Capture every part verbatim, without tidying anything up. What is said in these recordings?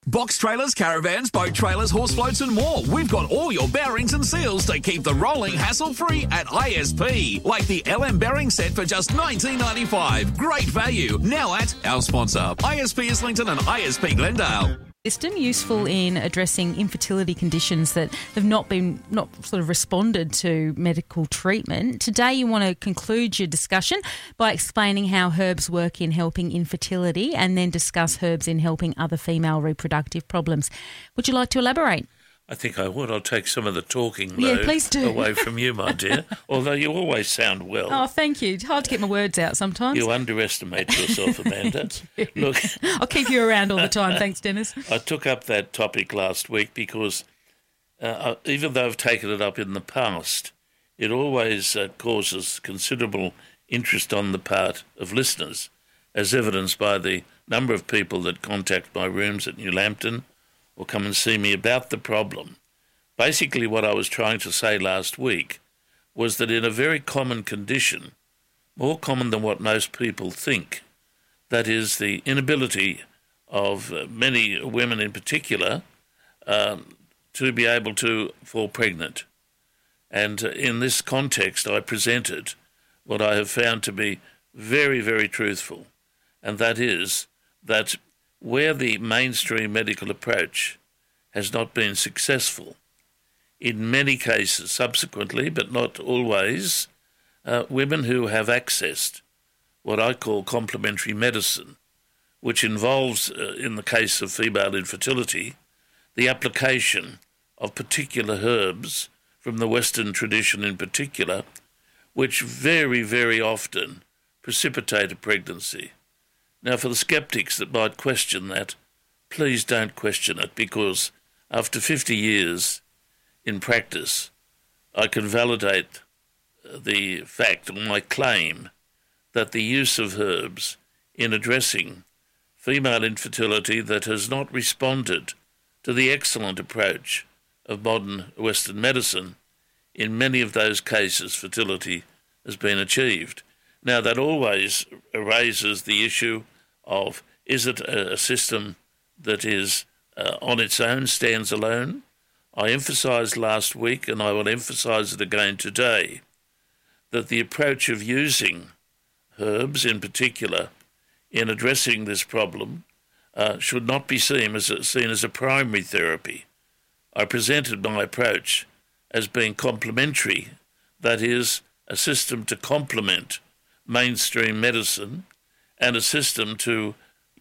Box trailers, caravans, boat trailers, horse floats and more. We've got all your bearings and seals to keep the rolling hassle-free at I S P. Like the L M bearing set for just nineteen ninety-five. Great value. Now at our sponsor, I S P Islington and I S P Glendale. System useful in addressing infertility conditions that have not been not sort of responded to medical treatment. Today you want to conclude your discussion by explaining how herbs work in helping infertility and then discuss herbs in helping other female reproductive problems. Would you like to elaborate? I think I would. I'll take some of the talking Yeah, load please do. away from you, my dear, although you always sound well. Oh, thank you. It's hard to get my words out sometimes. You underestimate yourself, Amanda. you. Look, I'll keep you around all the time. Thanks, Dennis. I took up that topic last week because uh, even though I've taken it up in the past, it always uh, causes considerable interest on the part of listeners, as evidenced by the number of people that contact my rooms at New Lambton or come and see me about the problem. Basically, what I was trying to say last week was that in a very common condition, more common than what most people think, that is the inability of uh, many women in particular um, to be able to fall pregnant. And uh, in this context, I presented what I have found to be very, very truthful, and that is that where the mainstream medical approach has not been successful, in many cases subsequently, but not always, uh, women who have accessed what I call complementary medicine, which involves, uh, in the case of female infertility, the application of particular herbs from the Western tradition in particular, which very, very often precipitate a pregnancy. Now, for the sceptics that might question that, please don't question it, because after fifty years in practice, I can validate the fact, or my claim, that the use of herbs in addressing female infertility that has not responded to the excellent approach of modern Western medicine, in many of those cases fertility has been achieved. Now, that always raises the issue of, is it a system that is uh, on its own, stands alone? I emphasised last week, and I will emphasise it again today, that the approach of using herbs in particular in addressing this problem uh, should not be seen as, a, seen as a primary therapy. I presented my approach as being complementary, that is, a system to complement mainstream medicine and a system to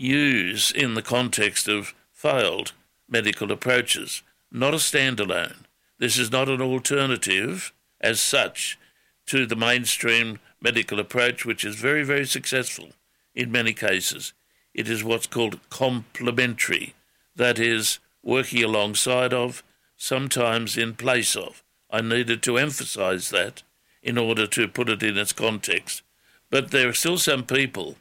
use in the context of failed medical approaches, not a standalone. This is not an alternative as such to the mainstream medical approach, which is very, very successful in many cases. It is what's called complementary, that is, working alongside of, sometimes in place of. I needed to emphasise that in order to put it in its context. But there are still some people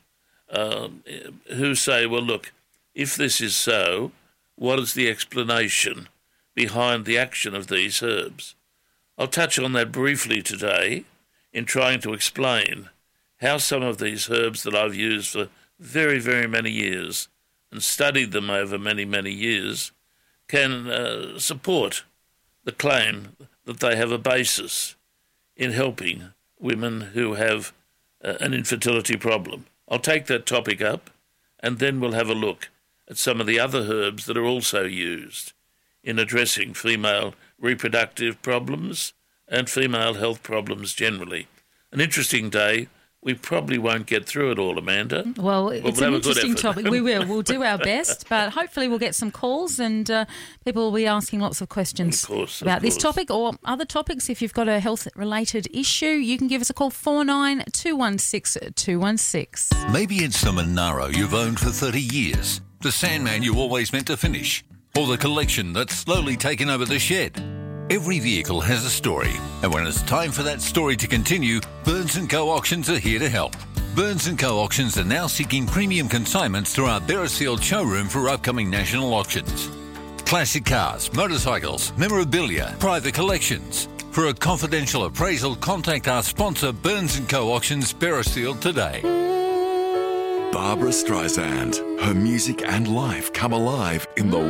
um, who say, well, look, if this is so, what is the explanation behind the action of these herbs? I'll touch on that briefly today in trying to explain how some of these herbs that I've used for very, very many years and studied them over many, many years can uh, support the claim that they have a basis in helping women who have uh, an infertility problem. I'll take that topic up, and then we'll have a look at some of the other herbs that are also used in addressing female reproductive problems and female health problems generally. An interesting day. We probably won't get through it all, Amanda. Well, it's we'll an interesting topic. We will. We'll do our best, but hopefully we'll get some calls and uh, people will be asking lots of questions of course, about of this course. topic or other topics. If you've got a health-related issue, you can give us a call, four nine two one six two one six. Maybe it's the Monaro you've owned for thirty years, the Sandman you always meant to finish, or the collection that's slowly taken over the shed. Every vehicle has a story, and when it's time for that story to continue, Burns and Co Auctions are here to help. Burns and Co Auctions are now seeking premium consignments through our Beresfield showroom for upcoming national auctions. Classic cars, motorcycles, memorabilia, private collections. For a confidential appraisal, contact our sponsor Burns and Co Auctions, Beresfield today. Barbara Streisand. Her music and life come alive in the